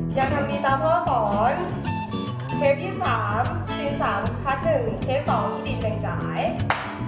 ยังทำดีตามพ่อสอนเทปที่3ซีน3คัด1เทป2ที่ดินแบ่งจ่าย